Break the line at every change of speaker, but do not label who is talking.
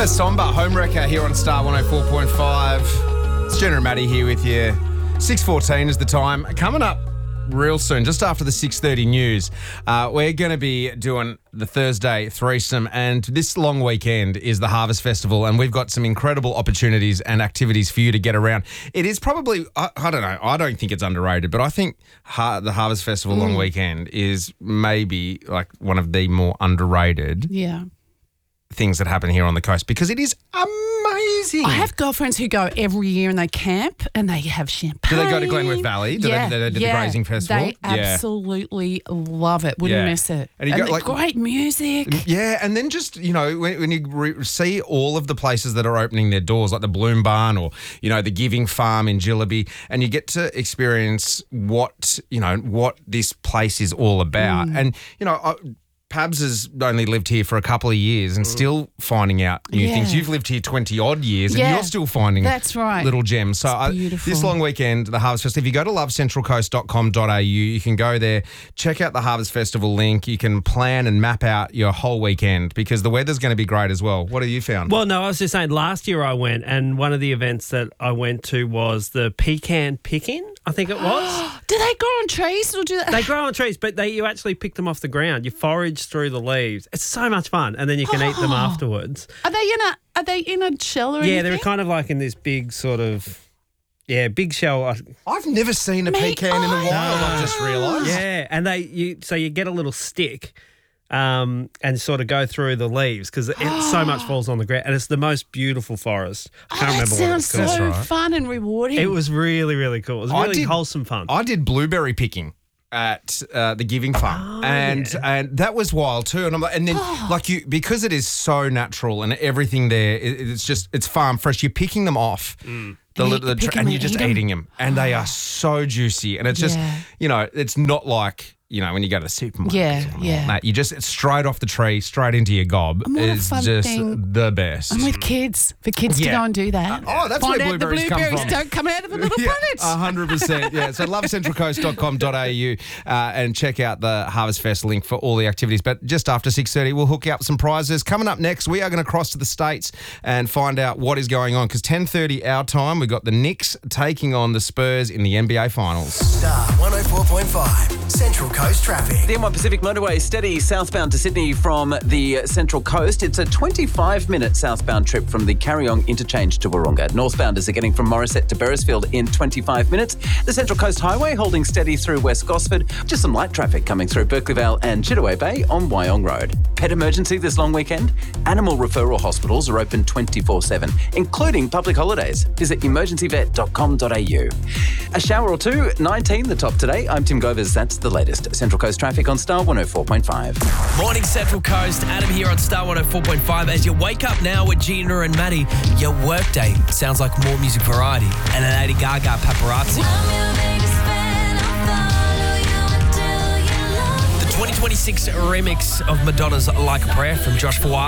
Somber, Homewrecker here on Star 104.5. It's Jenna and Maddie here with you. 6:14 is the time. Coming up real soon, just after the 6:30 news, we're going to be doing the Thursday threesome, and this long weekend is the Harvest Festival, and we've got some incredible opportunities and activities for you to get around. It is probably, I don't know, I don't think it's underrated, but I think the Harvest Festival long weekend is maybe like one of the more underrated things that happen here on the coast, because it is amazing.
I have girlfriends who go every year and they camp and they have champagne.
Do they go to Glenworth Valley? Do they do the grazing festival?
They absolutely love it. Wouldn't miss it.
And you got
great music.
Yeah, and then just, you know, when you see all of the places that are opening their doors, like the Bloom Barn or, you know, the Giving Farm in Jillaby, and you get to experience what this place is all about. And, you know, Pabs has only lived here for a couple of years and still finding out new things. You've lived here 20-odd years and you're still finding little gems. So this long weekend, the Harvest Festival, if you go to lovecentralcoast.com.au, you can go there, check out the Harvest Festival link. You can plan and map out your whole weekend because the weather's going to be great as well. What have you found?
Well, no, I was just saying last year I went, and one of the events that I went to was the pecan picking, I think it was.
Do they grow on trees? Or do
they grow on trees, but you actually pick them off the ground. You forage through the leaves. It's so much fun, and then you can eat them afterwards.
Are they in a shell or anything?
Yeah, they're kind of like in this big sort of big shell.
I've never seen a pecan in a while. I've just realised.
Yeah, and you get a little stick. And sort of go through the leaves because so much falls on the ground, and it's the most beautiful forest. I can't remember what it's called.
That sounds so fun and rewarding.
It was really, really cool. It was really wholesome fun.
I did blueberry picking at the Giving Farm, and that was wild too. And I'm like, and then because it is so natural and everything there, it's farm fresh. You're picking them off. And you're just eating them, and they are so juicy. And it's just, you know, it's not like, you know, when you go to the supermarket. It's straight off the tree, straight into your gob. It's just the best.
And with kids, for kids to go and do that.
That's where blueberries come from.
The blueberries don't come out of the little bunnets.
100%. Yeah. So lovecentralcoast.com.au and check out the Harvest Fest link for all the activities. But just after 6:30, we'll hook you up some prizes. Coming up next, we are going to cross to the States and find out what is going on, because 10:30 our time, we've got the Knicks taking on the Spurs in the NBA Finals.
Star 104.5 Central Coast traffic.
The M1 Pacific Motorway steady southbound to Sydney from the Central Coast. It's a 25-minute southbound trip from the Carryong interchange to Wahroonga. Northbounders are getting from Morisset to Beresfield in 25 minutes. The Central Coast Highway holding steady through West Gosford. Just some light traffic coming through Berkeley Vale and Chittaway Bay on Wyong Road. Pet emergency this long weekend? Animal referral hospitals are open 24/7, including public holidays. Visit emergencyvet.com.au. A shower or two, 19 the top today. I'm Tim Govers. That's the latest. Central Coast traffic on Star 104.5.
Morning Central Coast, Adam here on Star 104.5. As you wake up now with Gina and Maddie, your workday sounds like more music variety and a Lady Gaga paparazzi. The 2026 remix of Madonna's Like a Prayer from Josh Fawaz